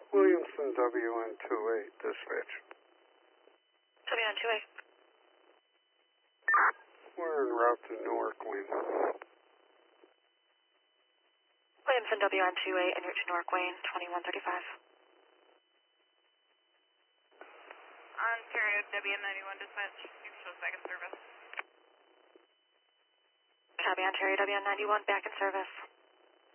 Williamson WN28, dispatch. WN28. We're en route to Newark, Wayne. Williamson WN28, en route to Newark, Wayne, 2135. Ontario WN91, dispatch. Shows back in service. Copy, Ontario WN91, back in service.